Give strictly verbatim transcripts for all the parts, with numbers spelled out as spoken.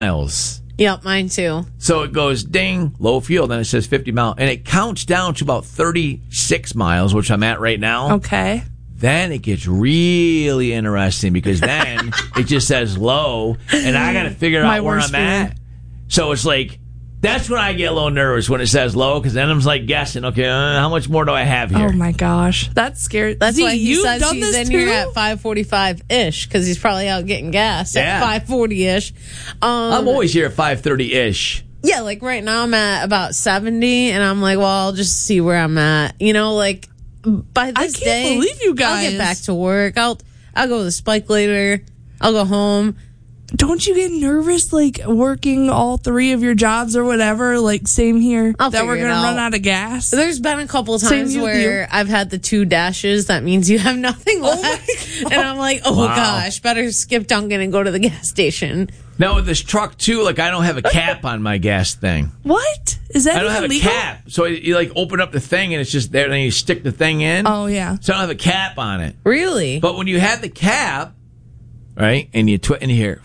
miles. Yep, mine too. So it goes ding, low fuel, then it says fifty miles, and it counts down to about thirty-six miles, which I'm at right now. Okay. Then it gets really interesting because then it just says low, and I got to figure My out where I'm worst at. fear. So it's like, that's when I get a little nervous when it says low, because then I'm like guessing, okay, uh, how much more do I have here? Oh my gosh, that's scary. That's Z, why he you've says done he's this in too? here at five forty-five ish because he's probably out getting gas Yeah. at five forty ish. Um, I'm always here at five thirty ish. yeah, like right now I'm at about seventy, and I'm like, well, I'll just see where I'm at. You know, like by this can't day, believe you I'll guys. get back to work. I'll I'll go to the Spike later. I'll go home. Don't you get nervous, like working all three of your jobs or whatever? Like same here, I'll that we're figure it gonna run out. out of gas. There's been a couple Same times with where you. I've had the two dashes. That means you have nothing Oh my left. And I'm like, oh Wow. gosh, better skip Dunkin' and go to the gas station. Now with this truck too, like I don't have a cap on my gas thing. What is that? I don't have even legal? a cap. So you like open up the thing and it's just there, and then you stick the thing in. Oh yeah. So I don't have a cap on it. Really? But when you have the cap, right, and you twi- and you hear,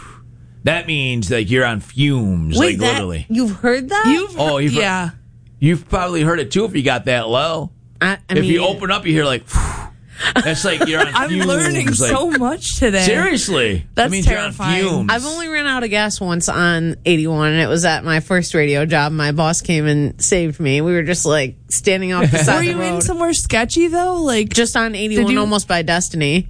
that means like you're on fumes, Wait, like that, literally. You've heard that? You've Oh, you've heard- yeah. You've probably heard it too if you got that low. I, I if mean, you open up, you hear like, that's like you're on I'm fumes. learning like, so much today. Seriously, that That's means terrifying. you're on fumes. I've only ran out of gas once on eighty-one, and it was at my first radio job. My boss came and saved me. We were just like standing off the side Were of the you road. in somewhere sketchy though? Like just on eighty-one, you- almost by Destiny.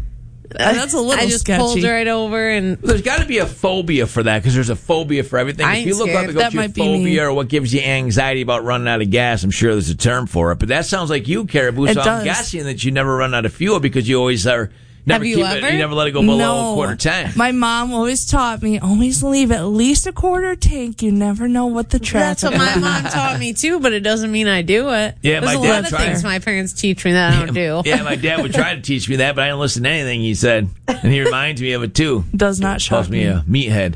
Uh, that's a little I just sketchy. pulled right over and There's got to be a phobia for that because there's a phobia for everything. I If ain't you look scared. up and That go might to be me. phobia or what gives you anxiety about running out of gas, I'm sure there's a term for it. But that sounds like you, Caribou. It So I'm does. guessing that you never run out of fuel because you always are. Never Have you keep ever? It, you never let it go below no. a quarter tank. My mom always taught me always leave at least a quarter tank. You never know what the traffic. that's what my mom taught me too, but it doesn't mean I do it. Yeah, There's my a dad lot of tried. things my parents teach me that I don't do. Yeah, my dad would try to teach me that, but I didn't listen to anything he said, and he reminds me of it too. Does not shock Calls me a meathead.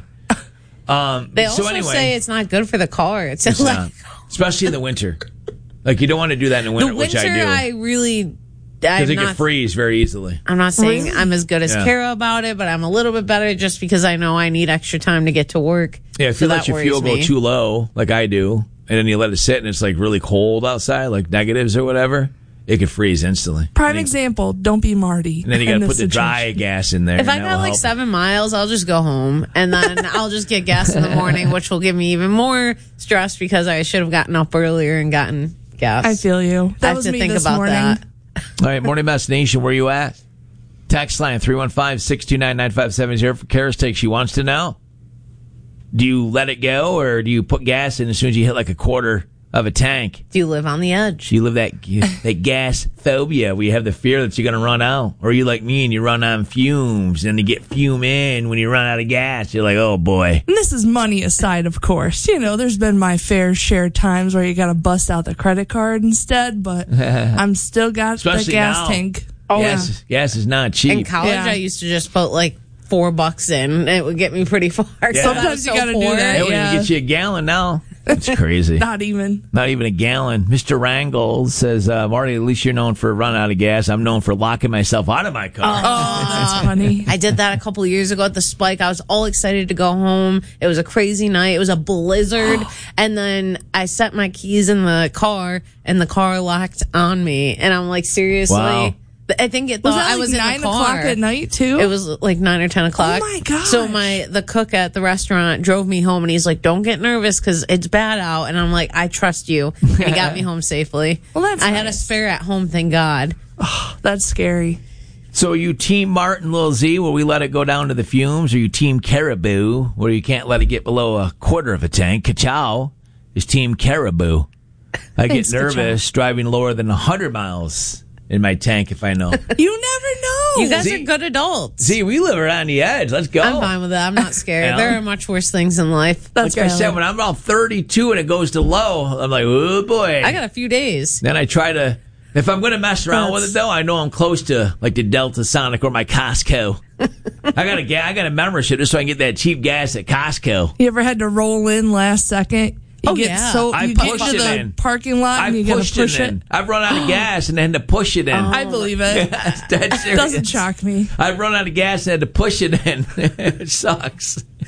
Um, They so also anyway, say it's not good for the car. It's, it's like not. Especially in the winter. Like you don't want to do that in the winter, the which winter. I do. I really. Because I'm it can not, freeze very easily. I'm not saying Really? I'm as good as Yeah. Kara about it, but I'm a little bit better just because I know I need extra time to get to work. Yeah, if So you let that your fuel worries go me. too low, like I do, and then you let it sit and it's like really cold outside, like negatives or whatever, it could freeze instantly. Prime and then, example. Don't be Marty. and then you in got to this put the dry situation. gas in there. If I and got that'll like help. seven miles, I'll just go home and then I'll just get gas in the morning, which will give me even more stress because I should have gotten up earlier and gotten gas. I feel you. That I have was to me think this about morning. that. All right, Morning Mass Nation, where you at? Text line three one five, six two nine, nine five seven zero for Kara's take. She wants to know, do you let it go or do you put gas in as soon as you hit like a quarter of a tank? Do you live on the edge? Do you live that that gas phobia where you have the fear that you're going to run out? Or are you like me and you run on fumes and you get fume in when you run out of gas? You're like, oh boy. And this is money aside, of course. You know, there's been my fair share of times where you got to bust out the credit card instead, but I'm still got Especially the gas now. tank. Oh, gas, gas is not cheap. In college, Yeah. I used to just put like four bucks in. It would get me pretty far. Yeah. So I was Sometimes you so gotta do poor. that. They won't Yeah. even get you a gallon now. It's crazy. Not even. Not even a gallon. Mister Wrangle says, uh, Marty, at least you're known for run out of gas. I'm known for locking myself out of my car. Oh, that's funny. I did that a couple of years ago at the Spike. I was all excited to go home. It was a crazy night. It was a blizzard. And then I set my keys in the car and the car locked on me. And I'm like, seriously? Wow. I think it Was thought that I like was in nine the car. o'clock at night too? It was like nine or ten o'clock. Oh my gosh. So my the cook at the restaurant drove me home, and he's like, "Don't get nervous because it's bad out." And I'm like, "I trust you." And he got me home safely. Well, that's I had a nice. spare at home, thank God. That's scary. So are you Team Martin Lil Z, where we let it go down to the fumes? Or are you Team Caribou, where you can't let it get below a quarter of a tank? Kachow is Team Caribou. I Thanks, get nervous driving lower than one hundred miles in my tank if I know. You never know. You guys Z- are good adults. See, we live around the edge. Let's go. I'm fine with that. I'm not scared. Yeah. There are much worse things in life. That's like I said, valid. when I'm around thirty-two and it goes to low, I'm like, oh boy. I got a few days. Then I try to, if I'm going to mess around with That's- it though, I know I'm close to like the Delta Sonic or my Costco. I got a ga- I got a membership just so I can get that cheap gas at Costco. You ever had to roll in last second? You Oh, get yeah. so I you get pushed to it the in. parking lot and I you gotta pushed push it it. in. I've run out of gas and had to push it in. I believe it. That's serious. Doesn't shock me. I've run out of gas and had to push it in. It sucks.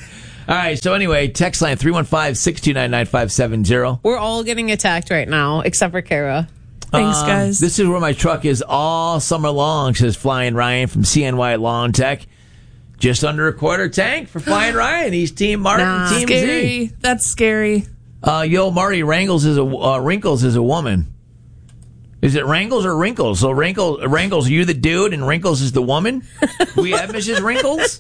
All right, so anyway, text line three one five, six two nine, nine five seven zero. We're all getting attacked right now, except for Kara. Thanks, Um, guys. This is where my truck is all summer long, says Flying Ryan from C N Y Lawn Tech. Just under a quarter tank for Flying Ryan. He's Team Martin, Nah. Team Scary. Z. That's scary. Uh, yo, Marty, Wrangles is a uh, Wrinkles is a woman. Is it Wrangles or Wrinkles? So Wrinkles, Wrangles, you the dude, and Wrinkles is the woman. We have Missus Wrinkles.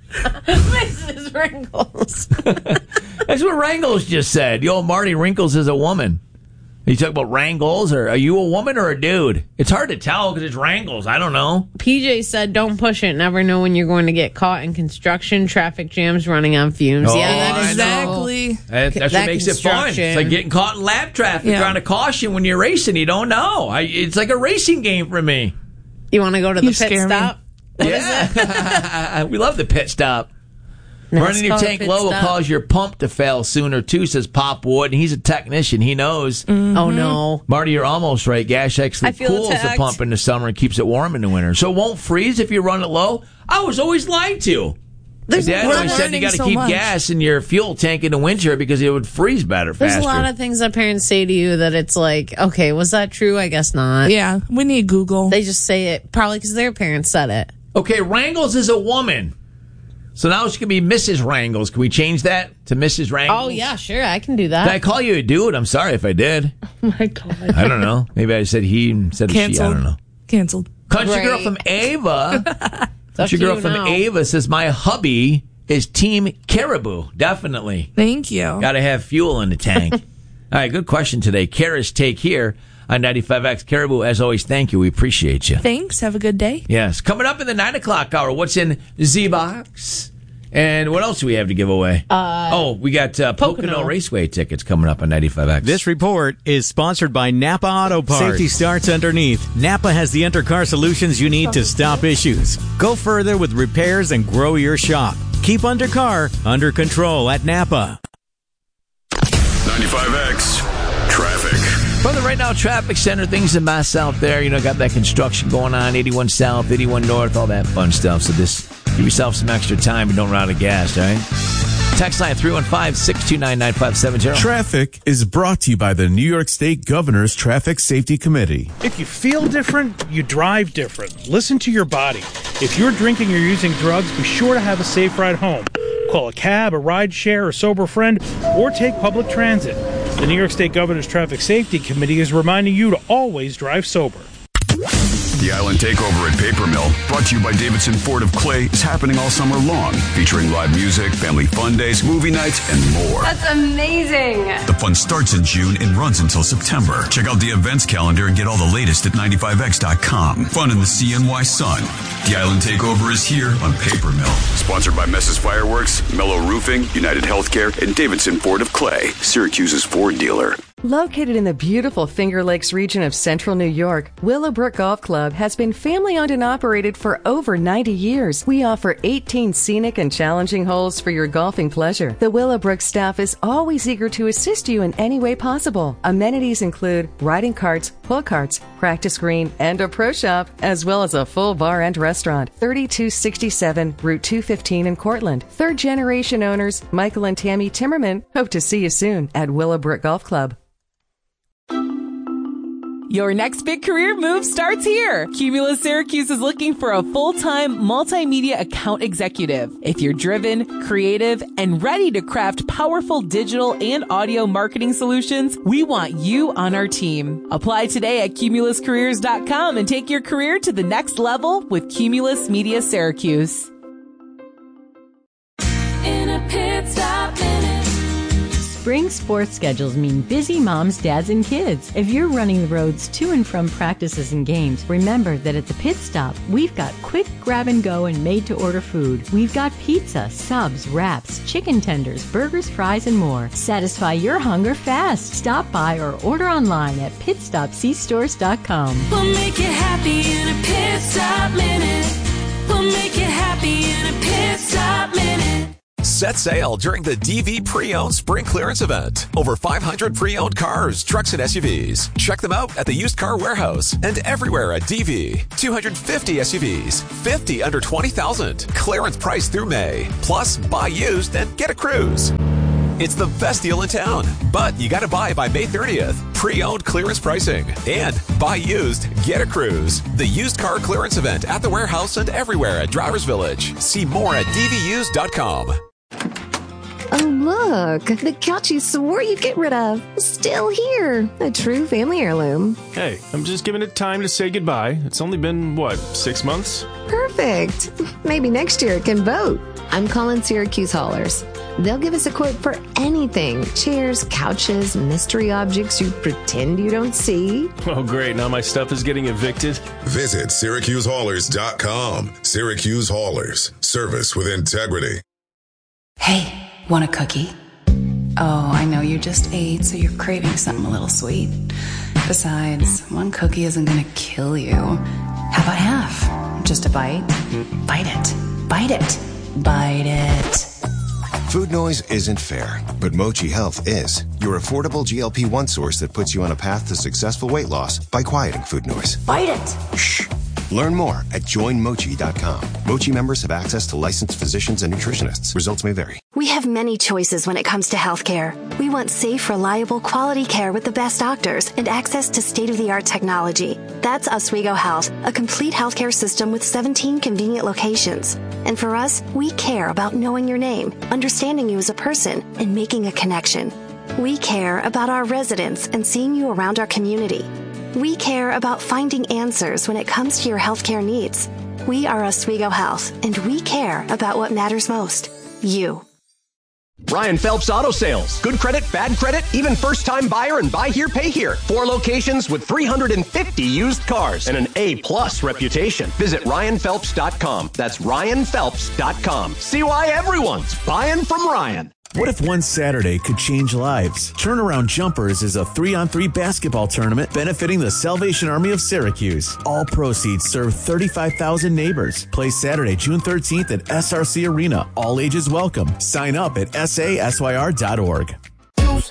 Missus Wrinkles. That's what Wrangles just said. Yo, Marty, Wrinkles is a woman. You talk about Wrangles, or are you a woman or a dude? It's hard to tell because it's Wrangles. I don't know. P J said, don't push it. Never know when you're going to get caught in construction, traffic jams, running on fumes. Oh, yeah, that is exactly. That, that's That what makes it fun. construction. It's like getting caught in lap traffic. Yeah. You're on a caution when you're racing. You don't know. I, it's like a racing game for me. You want to go to the You pit scare me. stop? What is it? Yeah. We love the pit stop. Running your NASCAR tank pit low will stop. cause your pump to fail sooner, too, says Pop Wood. And he's a technician. He knows. Oh, no. Marty, you're almost right. Gas actually I feel cools the attacked. pump in the summer and keeps it warm in the winter. So it won't freeze if you run it low. I was always lied to. There's, My dad a lot always of, said you got to so keep much. gas in your fuel tank in the winter because it would freeze better, there's faster. a lot of things that parents say to you that it's like, okay, was that true? I guess not. Yeah, we need Google. They just say it probably because their parents said it. Okay, Wrangles is a woman. So now she can be Missus Wrangles. Can we change that to Missus Wrangles? Oh, yeah, sure. I can do that. Did I call you a dude? I'm sorry if I did. Oh my God. I don't know. Maybe I said he instead of she. I Canceled. don't know. Canceled. Country girl Great. from Ava. Up Country to girl you from now. Ava says, my hubby is Team Caribou. Definitely. Thank you. Got to have fuel in the tank. All right, good question today. Kara's take here on ninety-five X. Caribou, as always, thank you. We appreciate you. Thanks. Have a good day. Yes. Coming up in the nine o'clock hour, what's in Z-Box? And what else do we have to give away? Uh, oh, we got uh, Pocono. Pocono Raceway tickets coming up on ninety-five X. This report is sponsored by Napa Auto Parts. Safety starts underneath. Napa has the undercar solutions you need to stop issues. Go further with repairs and grow your shop. Keep undercar under control at Napa. ninety-five X Traffic. From the Right Now Traffic Center, things a mess out there. You know, got that construction going on, eighty-one South, eighty-one North, all that fun stuff. So just give yourself some extra time and don't run out of gas, all right? Text line three one five, six two nine, nine five seven zero. Traffic is brought to you by the New York State Governor's Traffic Safety Committee. If you feel different, you drive different. Listen to your body. If you're drinking or using drugs, be sure to have a safe ride home. Call a cab, a ride share, a sober friend, or take public transit. The New York State Governor's Traffic Safety Committee is reminding you to always drive sober. The Island Takeover at Paper Mill, brought to you by Davidson Ford of Clay, is happening all summer long, featuring live music, family fun days, movie nights, and more. That's amazing. The fun starts in June and runs until September. Check out the events calendar and get all the latest at ninety-five X dot com. Fun in the C N Y sun. The Island Takeover is here on Paper Mill. Sponsored by Messes Fireworks, Mellow Roofing, United Healthcare, and Davidson Ford of Clay, Syracuse's Ford dealer. Located in the beautiful Finger Lakes region of central New York, Willowbrook Golf Club has been family owned and operated for over ninety years. We offer eighteen scenic and challenging holes for your golfing pleasure. The Willowbrook staff is always eager to assist you in any way possible. Amenities include riding carts, pull carts, practice green, and a pro shop, as well as a full bar and restaurant. thirty-two sixty-seven Route two fifteen in Cortland. Third generation owners Michael and Tammy Timmerman hope to see you soon at Willowbrook Golf Club. Your next big career move starts here. Cumulus Syracuse is looking for a full-time multimedia account executive. If you're driven, creative, and ready to craft powerful digital and audio marketing solutions, we want you on our team. Apply today at cumulus careers dot com and take your career to the next level with Cumulus Media Syracuse. In a pit stop minute. Spring sports schedules mean busy moms, dads, and kids. If you're running the roads to and from practices and games, remember that at the pit stop, we've got quick grab and go and made to order food. We've got pizza, subs, wraps, chicken tenders, burgers, fries, and more. Satisfy your hunger fast. Stop by or order online at pit stop c stores dot com. We'll make you happy in a pit stop minute. We'll make you happy in a pit stop minute. set sail during the D V Pre-Owned Spring Clearance Event. Over five hundred pre-owned cars, trucks, and S U Vs. Check them out at the Used Car Warehouse and everywhere at D V. two hundred fifty S U Vs, fifty under twenty thousand. Clearance price through May. Plus, buy used and get a cruise. It's the best deal in town, but you got to buy by May thirtieth. Pre-owned clearance pricing and buy used, get a cruise. The Used Car Clearance Event at the warehouse and everywhere at Drivers Village. See more at d v used dot com. Oh, look, the couch you swore you'd get rid of is still here. A true family heirloom. Hey, I'm just giving it time to say goodbye. It's only been, what, six months? Perfect. Maybe next year it can vote. I'm calling Syracuse Haulers. They'll give us a quote for anything. Chairs, couches, mystery objects you pretend you don't see. Oh, great. Now my stuff is getting evicted. Visit Syracuse Haulers dot com. Syracuse Haulers. Service with integrity. Hey, want a cookie? Oh, I know you just ate, so you're craving something a little sweet. Besides, one cookie isn't going to kill you. How about half? Just a bite? Bite it. Bite it. Bite it. Food noise isn't fair, but Mochi Health is. Your affordable G L P one source that puts you on a path to successful weight loss by quieting food noise. Bite it! Shh! Learn more at join mochi dot com. Mochi members have access to licensed physicians and nutritionists. Results may vary. We have many choices when it comes to healthcare. We want safe, reliable, quality care with the best doctors and access to state-of-the-art technology. That's Oswego Health, a complete healthcare system with seventeen convenient locations. And for us, we care about knowing your name, understanding you as a person, and making a connection. We care about our residents and seeing you around our community. We care about finding answers when it comes to your healthcare needs. We are Oswego Health, and we care about what matters most. You. Ryan Phelps Auto Sales. Good credit, bad credit, even first-time buyer and buy here, pay here. Four locations with three hundred fifty used cars and an A-plus reputation. Visit Ryan Phelps dot com. That's Ryan Phelps dot com. See why everyone's buying from Ryan. What if one Saturday could change lives? Turnaround Jumpers is a three-on-three basketball tournament benefiting the Salvation Army of Syracuse. All proceeds serve thirty-five thousand neighbors. Play Saturday, June thirteenth at S R C Arena. All ages welcome. Sign up at S A S Y R dot org.